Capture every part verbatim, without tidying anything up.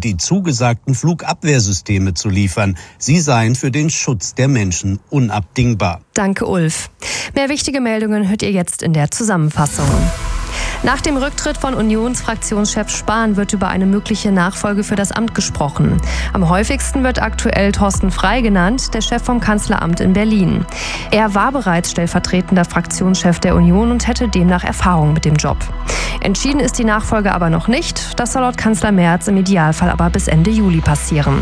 die zugesagten Flugabwehrsysteme zu liefern. Sie seien für den Schutz der Menschen unabdingbar. Danke, Ulf. Mehr wichtige Meldungen hört ihr jetzt in der Zusammenfassung. Nach dem Rücktritt von Unionsfraktionschef Spahn wird über eine mögliche Nachfolge für das Amt gesprochen. Am häufigsten wird aktuell Thorsten Frey genannt, der Chef vom Kanzleramt in Berlin. Er war bereits stellvertretender Fraktionschef der Union und hätte demnach Erfahrung mit dem Job. Entschieden ist die Nachfolge aber noch nicht. Das soll laut Kanzler Merz im Idealfall aber bis Ende Juli passieren.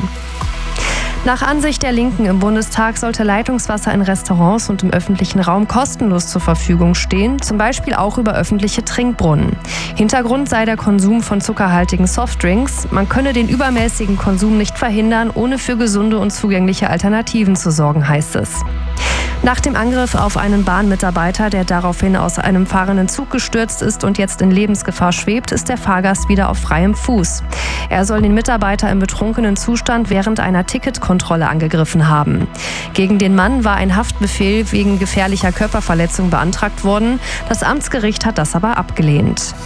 Nach Ansicht der Linken im Bundestag sollte Leitungswasser in Restaurants und im öffentlichen Raum kostenlos zur Verfügung stehen, zum Beispiel auch über öffentliche Trinkbrunnen. Hintergrund sei der Konsum von zuckerhaltigen Softdrinks. Man könne den übermäßigen Konsum nicht verhindern, ohne für gesunde und zugängliche Alternativen zu sorgen, heißt es. Nach dem Angriff auf einen Bahnmitarbeiter, der daraufhin aus einem fahrenden Zug gestürzt ist und jetzt in Lebensgefahr schwebt, ist der Fahrgast wieder auf freiem Fuß. Er soll den Mitarbeiter im betrunkenen Zustand während einer Ticketkontrolle angegriffen haben. Gegen den Mann war ein Haftbefehl wegen gefährlicher Körperverletzung beantragt worden. Das Amtsgericht hat das aber abgelehnt.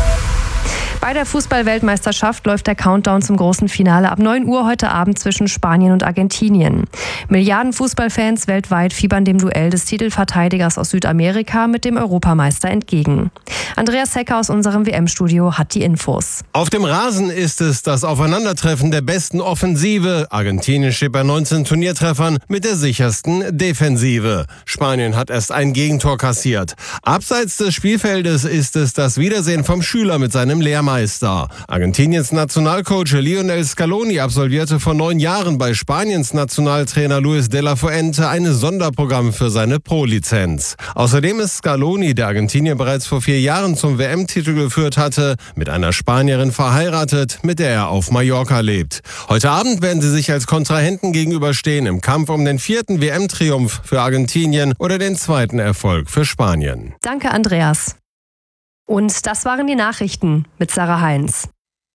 Bei der Fußball-Weltmeisterschaft läuft der Countdown zum großen Finale ab neun Uhr heute Abend zwischen Spanien und Argentinien. Milliarden Fußballfans weltweit fiebern dem Duell des Titelverteidigers aus Südamerika mit dem Europameister entgegen. Andreas Hecker aus unserem W M-Studio hat die Infos. Auf dem Rasen ist es das Aufeinandertreffen der besten Offensive. Argentinien steht bei neunzehn Turniertreffern mit der sichersten Defensive. Spanien hat erst ein Gegentor kassiert. Abseits des Spielfeldes ist es das Wiedersehen vom Schüler mit seinem Lehrmeister. Argentiniens Nationalcoach Lionel Scaloni absolvierte vor neun Jahren bei Spaniens Nationaltrainer Luis de la Fuente ein Sonderprogramm für seine Pro-Lizenz. Außerdem ist Scaloni, der Argentinien bereits vor vier Jahren zum W M-Titel geführt hatte, mit einer Spanierin verheiratet, mit der er auf Mallorca lebt. Heute Abend werden sie sich als Kontrahenten gegenüberstehen im Kampf um den vierten W M-Triumph für Argentinien oder den zweiten Erfolg für Spanien. Danke, Andreas. Und das waren die Nachrichten mit Sarah Heinz.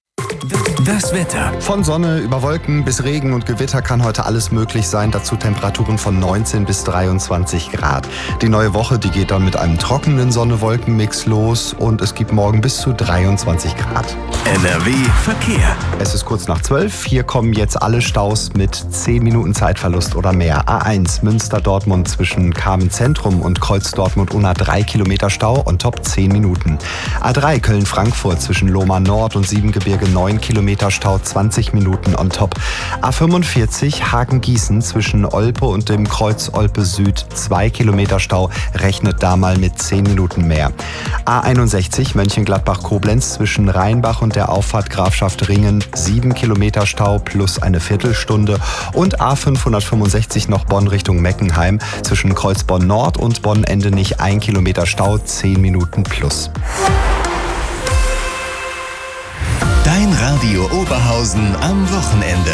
Das Wetter. Von Sonne über Wolken bis Regen und Gewitter kann heute alles möglich sein. Dazu Temperaturen von neunzehn bis dreiundzwanzig Grad. Die neue Woche, die geht dann mit einem trockenen Sonne-Wolken-Mix los und es gibt morgen bis zu dreiundzwanzig Grad. N R W Verkehr. Es ist kurz nach zwölf. Hier kommen jetzt alle Staus mit zehn Minuten Zeitverlust oder mehr. A eins Münster-Dortmund zwischen Kamen-Zentrum und Kreuz-Dortmund-Unna drei Kilometer Stau on top zehn Minuten. A drei Köln-Frankfurt zwischen Lohmar Nord und Siebengebirge neun Kilometer Stau zwanzig Minuten on top. A fünfundvierzig Hagen-Gießen zwischen Olpe und dem Kreuz Olpe Süd zwei Kilometer Stau, rechnet da mal mit zehn Minuten mehr. A einundsechzig Mönchengladbach-Koblenz zwischen Rheinbach und der Auffahrt Grafschaft Ringen sieben Kilometer Stau plus eine Viertelstunde. Und A fünfhundertfünfundsechzig noch Bonn Richtung Meckenheim zwischen Kreuzbonn Nord und Bonn-Endenich ein Kilometer Stau, zehn Minuten plus. Dein Radio Oberhausen am Wochenende.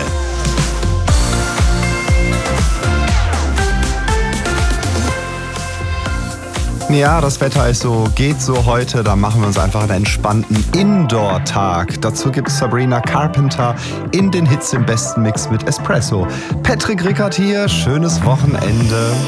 Ja, das Wetter ist so, geht so heute. Da machen wir uns einfach einen entspannten Indoor-Tag. Dazu gibt es Sabrina Carpenter in den Hits im besten Mix mit Espresso. Patrick Rickert hier, schönes Wochenende.